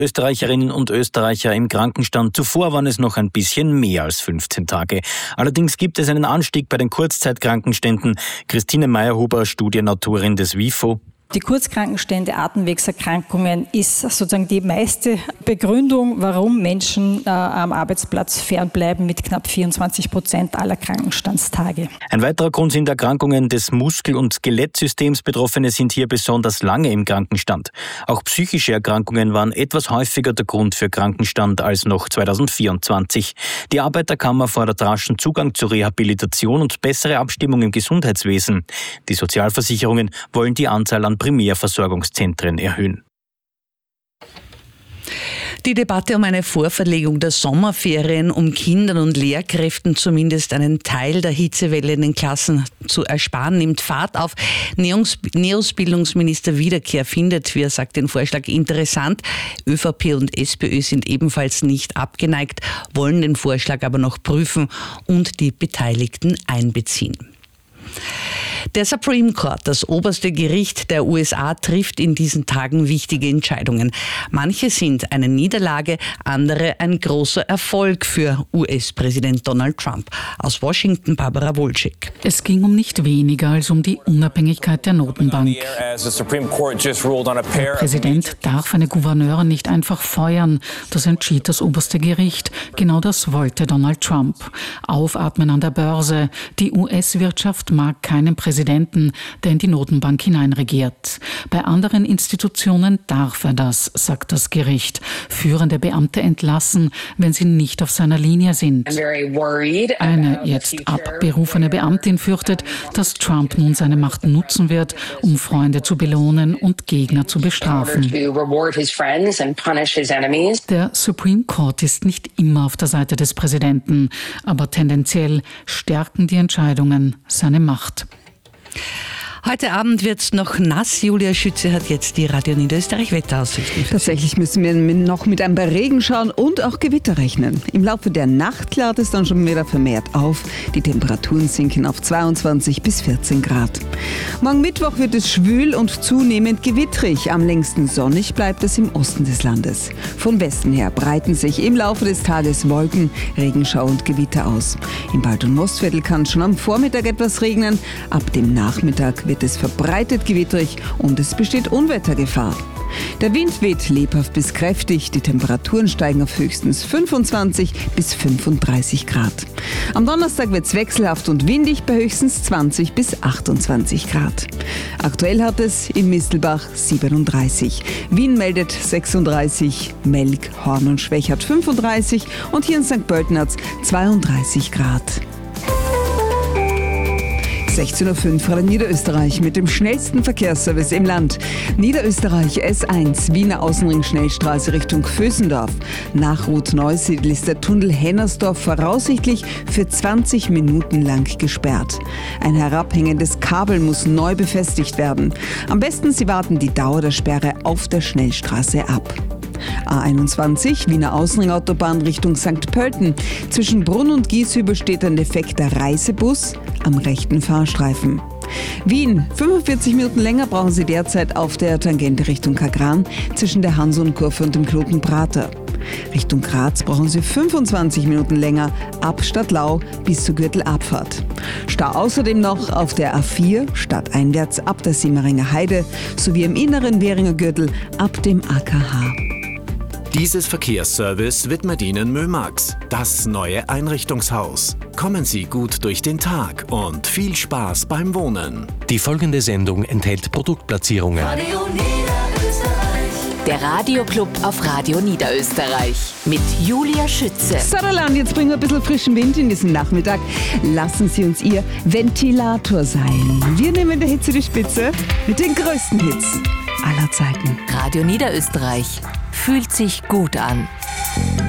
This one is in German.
Österreicherinnen und Österreicher im Krankenstand. Zuvor waren es noch ein bisschen mehr als 15 Tage. Allerdings gibt es einen Anstieg bei den Kurzzeitkrankenständen. Christine Meyerhuber, Studienautorin des WIFO. Die Kurzkrankenstände, Atemwegserkrankungen ist sozusagen die meiste Begründung, warum Menschen am Arbeitsplatz fernbleiben, mit knapp 24% aller Krankenstandstage. Ein weiterer Grund sind Erkrankungen des Muskel- und Skelettsystems. Betroffene sind hier besonders lange im Krankenstand. Auch psychische Erkrankungen waren etwas häufiger der Grund für Krankenstand als noch 2024. Die Arbeiterkammer fordert raschen Zugang zur Rehabilitation und bessere Abstimmung im Gesundheitswesen. Die Sozialversicherungen wollen die Anzahl an Primärversorgungszentren erhöhen. Die Debatte um eine Vorverlegung der Sommerferien, um Kindern und Lehrkräften zumindest einen Teil der Hitzewelle in den Klassen zu ersparen, nimmt Fahrt auf. NEOS Bildungsminister Wiederkehr findet, wie er sagt, den Vorschlag interessant. ÖVP und SPÖ sind ebenfalls nicht abgeneigt, wollen den Vorschlag aber noch prüfen und die Beteiligten einbeziehen. Der Supreme Court, das oberste Gericht der USA, trifft in diesen Tagen wichtige Entscheidungen. Manche sind eine Niederlage, andere ein großer Erfolg für US-Präsident Donald Trump. Aus Washington, Barbara Wolczyk. Es ging um nicht weniger als um die Unabhängigkeit der Notenbank. Der Präsident darf eine Gouverneurin nicht einfach feuern. Das entschied das oberste Gericht. Genau das wollte Donald Trump. Aufatmen an der Börse. Die US-Wirtschaft mag keinen Präsidenten, der in die Notenbank hineinregiert. Bei anderen Institutionen darf er das, sagt das Gericht. Führende Beamte entlassen, wenn sie nicht auf seiner Linie sind. Eine jetzt abberufene Beamtin fürchtet, dass Trump nun seine Macht nutzen wird, um Freunde zu belohnen und Gegner zu bestrafen. Der Supreme Court ist nicht immer auf der Seite des Präsidenten, aber tendenziell stärken die Entscheidungen seine Macht. Heute Abend wird's noch nass. Julia Schütze hat jetzt die Radio Niederösterreich Wetteraussichten. Tatsächlich müssen wir noch mit ein paar Regenschauern und auch Gewitter rechnen. Im Laufe der Nacht klart es dann schon wieder vermehrt auf. Die Temperaturen sinken auf 22 bis 14 Grad. Morgen Mittwoch wird es schwül und zunehmend gewittrig. Am längsten sonnig bleibt es im Osten des Landes. Von Westen her breiten sich im Laufe des Tages Wolken, Regenschauer und Gewitter aus. Im Wald- und Mostviertel kann schon am Vormittag etwas regnen. Ab dem Nachmittag wird es verbreitet gewittrig und es besteht Unwettergefahr. Der Wind weht lebhaft bis kräftig, die Temperaturen steigen auf höchstens 25 bis 35 Grad. Am Donnerstag wird es wechselhaft und windig bei höchstens 20 bis 28 Grad. Aktuell hat es in Mistelbach 37, Wien meldet 36, Melk, Horn und Schwächert 35 und hier in St. Pölten hat es 32 Grad. 16.05 Uhr Radio Niederösterreich mit dem schnellsten Verkehrsservice im Land. Niederösterreich S1, Wiener Außenring Schnellstraße Richtung Vösendorf. Nach Route Neusiedl ist der Tunnel Hennersdorf voraussichtlich für 20 Minuten lang gesperrt. Ein herabhängendes Kabel muss neu befestigt werden. Am besten Sie warten die Dauer der Sperre auf der Schnellstraße ab. A21, Wiener Außenringautobahn Richtung St. Pölten. Zwischen Brunn und Gieshübel steht ein defekter Reisebus am rechten Fahrstreifen. Wien, 45 Minuten länger brauchen Sie derzeit auf der Tangente Richtung Kagran zwischen der Hanson-Kurve und dem Klotenprater. Richtung Graz brauchen Sie 25 Minuten länger ab Stadtlau bis zur Gürtelabfahrt. Stau außerdem noch auf der A4 stadteinwärts ab der Simmeringer Heide sowie im inneren Währinger Gürtel ab dem AKH. Dieses Verkehrsservice widmet Ihnen Mömax, das neue Einrichtungshaus. Kommen Sie gut durch den Tag und viel Spaß beim Wohnen. Die folgende Sendung enthält Produktplatzierungen. Der Radioclub auf Radio Niederösterreich mit Julia Schütze. Saderland, jetzt bringen wir ein bisschen frischen Wind in diesen Nachmittag. Lassen Sie uns Ihr Ventilator sein. Wir nehmen der Hitze die Spitze mit den größten Hits aller Zeiten. Radio Niederösterreich fühlt sich gut an.